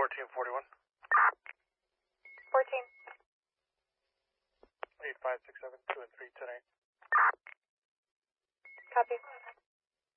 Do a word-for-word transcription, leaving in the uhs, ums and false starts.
fourteen forty-one. fourteen. eight five six seven two and three ten eight. Copy.